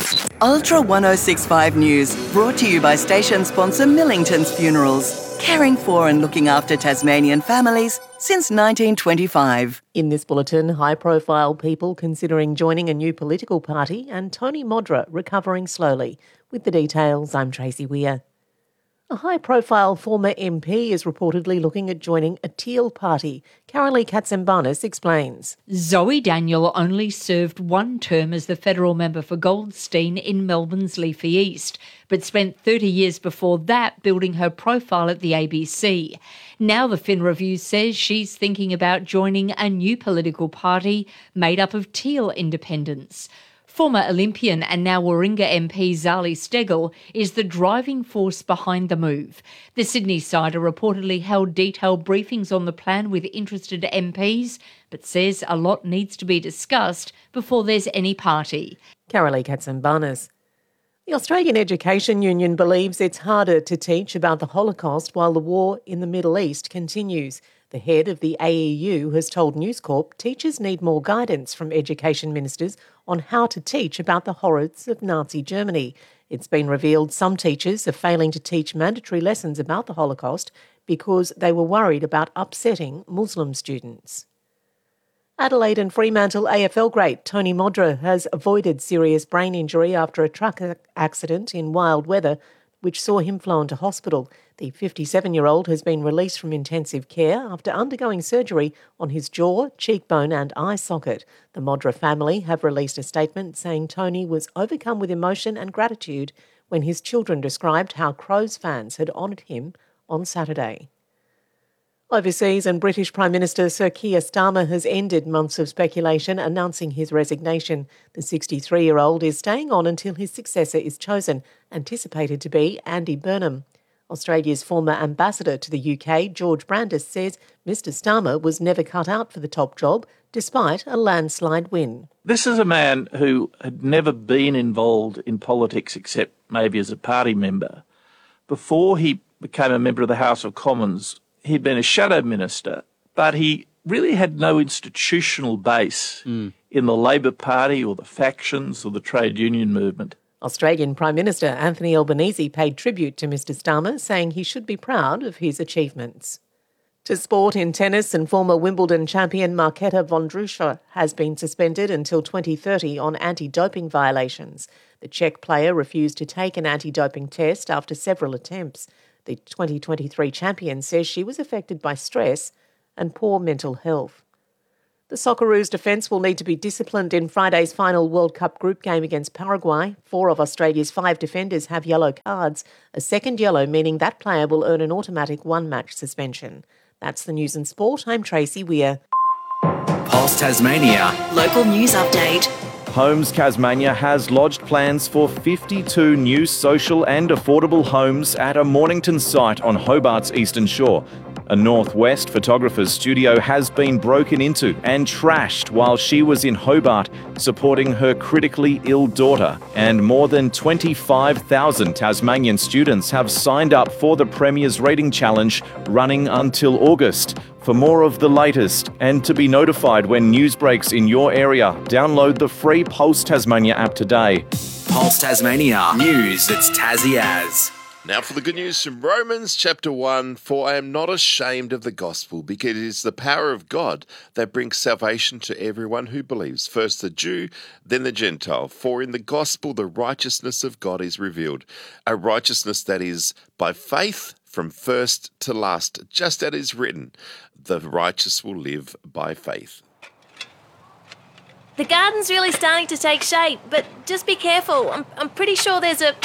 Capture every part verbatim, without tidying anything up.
Ultra one oh six point five News, brought to you by station sponsor Millington's Funerals, caring for and looking after Tasmanian families since nineteen twenty-five. In this bulletin, high-profile people considering joining a new political party and Tony Modra recovering slowly. With the details, I'm Tracy Weir. A high-profile former M P is reportedly looking at joining a Teal party. Carolee Katsimbanis explains. Zoe Daniel only served one term as the federal member for Goldstein in Melbourne's Leafy East, but spent thirty years before that building her profile at the A B C. Now the Fin Review says she's thinking about joining a new political party made up of Teal independents. Former Olympian and now Warringah M P Zali Steggall is the driving force behind the move. The Sydney Sider reportedly held detailed briefings on the plan with interested M Ps, but says a lot needs to be discussed before there's any party. Carolee Katsimbanis. The Australian Education Union believes it's harder to teach about the Holocaust while the war in the Middle East continues. The head of the A E U has told News Corp teachers need more guidance from education ministers on how to teach about the horrors of Nazi Germany. It's been revealed some teachers are failing to teach mandatory lessons about the Holocaust because they were worried about upsetting Muslim students. Adelaide and Fremantle A F L great Tony Modra has avoided serious brain injury after a truck accident in wild weather, which saw him flown to hospital. The fifty-seven-year-old has been released from intensive care after undergoing surgery on his jaw, cheekbone and eye socket. The Modra family have released a statement saying Tony was overcome with emotion and gratitude when his children described how Crows fans had honoured him on Saturday. Overseas, and British Prime Minister Sir Keir Starmer has ended months of speculation, announcing his resignation. The sixty-three-year-old is staying on until his successor is chosen, anticipated to be Andy Burnham. Australia's former ambassador to the U K, George Brandis, says Mr Starmer was never cut out for the top job, despite a landslide win. This is a man who had never been involved in politics except maybe as a party member. Before he became a member of the House of Commons, he'd been a shadow minister, but he really had no institutional base mm. in the Labor Party or the factions or the trade union movement. Australian Prime Minister Anthony Albanese paid tribute to Mr Starmer, saying he should be proud of his achievements. To sport, in tennis, and former Wimbledon champion Marketa Vondrousova has been suspended until twenty thirty on anti-doping violations. The Czech player refused to take an anti-doping test after several attempts. The twenty twenty-three champion says she was affected by stress and poor mental health. The Socceroos defence will need to be disciplined in Friday's final World Cup group game against Paraguay. Four of Australia's five defenders have yellow cards, a second yellow meaning that player will earn an automatic one-match suspension. That's the news and sport. I'm Tracy Weir. Pulse Tasmania. Local news update. Homes Tasmania has lodged plans for fifty-two new social and affordable homes at a Mornington site on Hobart's eastern shore. A Northwest photographer's studio has been broken into and trashed while she was in Hobart supporting her critically ill daughter. And more than twenty-five thousand Tasmanian students have signed up for the Premier's Reading Challenge running until August. For more of the latest and to be notified when news breaks in your area, download the free Pulse Tasmania app today. Pulse Tasmania. News that's Tassie as. Now for the good news from Romans chapter one. For I am not ashamed of the gospel, because it is the power of God that brings salvation to everyone who believes, first the Jew, then the Gentile. For in the gospel the righteousness of God is revealed, a righteousness that is by faith from first to last, just as it is written, the righteous will live by faith. The garden's really starting to take shape, but just be careful. I'm, I'm pretty sure there's a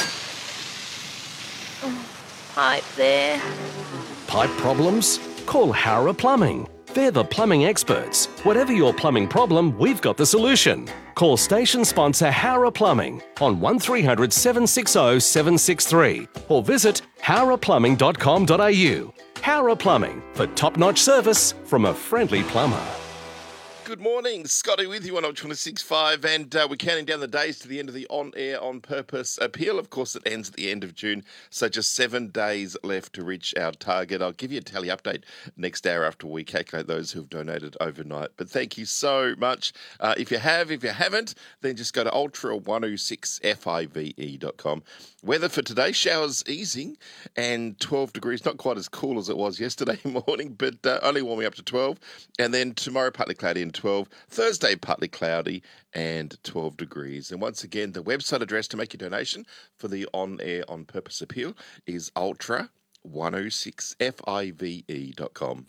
pipe there. Pipe problems? Call Howrah Plumbing. They're the plumbing experts. Whatever your plumbing problem, we've got the solution. Call station sponsor Howrah Plumbing on one three hundred, seven six zero, seven six three or visit howrah plumbing dot com dot a u. Howrah Plumbing, for top-notch service from a friendly plumber. Good morning, Scotty with you on Ultra twenty-six point five, and uh, we're counting down the days to the end of the On Air On Purpose appeal. Of course, it ends at the end of June, so just seven days left to reach our target. I'll give you a tally update next hour after we calculate those who've donated overnight. But thank you so much. Uh, if you have, if you haven't, then just go to ultra one oh six five dot com. Weather for today, showers easing and twelve degrees, not quite as cool as it was yesterday morning, but uh, only warming up to twelve. And then tomorrow, partly cloudy and twelve. Thursday, partly cloudy and twelve degrees. And once again, the website address to make your donation for the On Air On Purpose appeal is ultra one oh six five dot com.